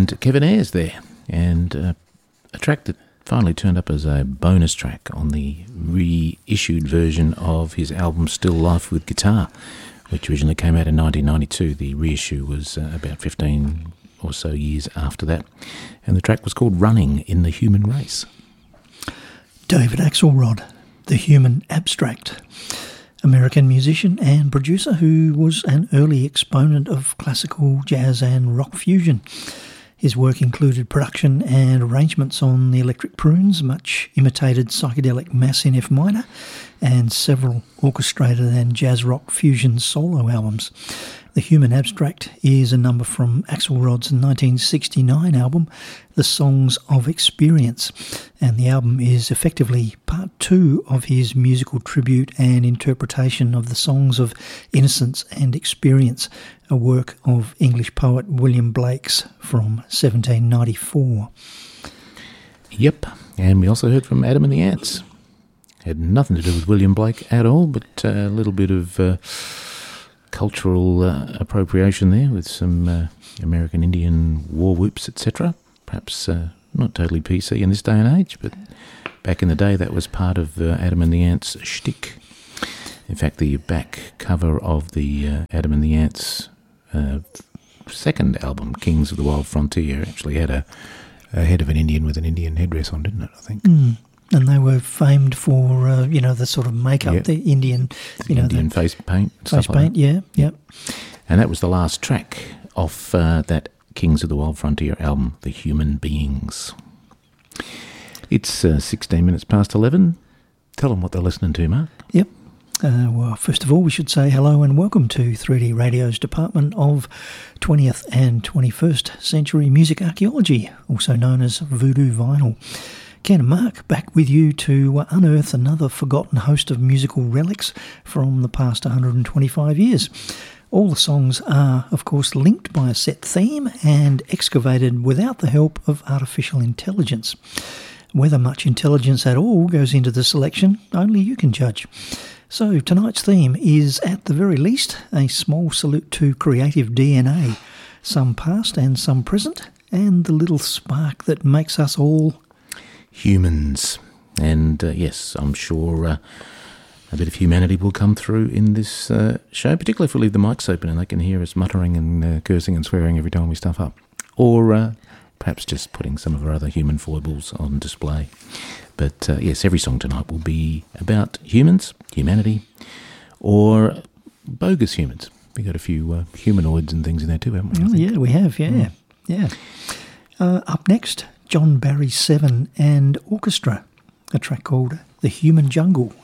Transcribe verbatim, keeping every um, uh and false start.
and Kevin Ayers there, and uh, a track that finally turned up as a bonus track on the reissued version of his album Still Life with Guitar, which originally came out in nineteen ninety-two. The reissue was uh, about fifteen or so years after that, and the track was called Running in the Human Race. David Axelrod, the Human Abstract, American musician and producer who was an early exponent of classical, jazz and rock fusion. His work included production and arrangements on the Electric Prunes, much imitated psychedelic Mass in F minor, and several orchestrated and jazz rock fusion solo albums. The Human Abstract is a number from Axelrod's nineteen sixty-nine album, The Songs of Experience, and the album is effectively part two of his musical tribute and interpretation of the Songs of Innocence and Experience, a work of English poet William Blake's from seventeen ninety-four. Yep, and we also heard from Adam and the Ants. Had nothing to do with William Blake at all, but a little bit of uh, cultural uh, appropriation there with some uh, American Indian war whoops, et cetera. Perhaps uh, not totally P C in this day and age, but back in the day that was part of uh, Adam and the Ants' shtick. In fact, the back cover of the uh, Adam and the Ants' uh, second album, Kings of the Wild Frontier, actually had a, a head of an Indian with an Indian headdress on, didn't it, I think? Mm. And they were famed for, uh, you know, the sort of makeup, yep. the Indian, you know, Indian the face paint, face stuff paint, like yeah, yeah. And that was the last track off uh, that Kings of the Wild Frontier album, The Human Beings. It's uh, sixteen minutes past eleven. Tell them what they're listening to, Mark. Yep. Uh, well, first of all, we should say hello and welcome to three D Radio's Department of twentieth and twenty-first Century Music Archaeology, also known as Voodoo Vinyl. Ken and Mark back with you to unearth another forgotten host of musical relics from the past one hundred twenty-five years. All the songs are, of course, linked by a set theme and excavated without the help of artificial intelligence. Whether much intelligence at all goes into the selection, only you can judge. So tonight's theme is, at the very least, a small salute to creative D N A, some past and some present, and the little spark that makes us all humans. And uh, yes, I'm sure uh, a bit of humanity will come through in this uh, show, particularly if we leave the mics open and they can hear us muttering and uh, cursing and swearing every time we stuff up. Or uh, perhaps just putting some of our other human foibles on display. But uh, yes, every song tonight will be about humans, humanity, or bogus humans. We've got a few uh, humanoids and things in there too, haven't we? Oh, yeah, we have, yeah, mm. yeah. Uh, up next, John Barry Seven and Orchestra, a track called The Human Jungle.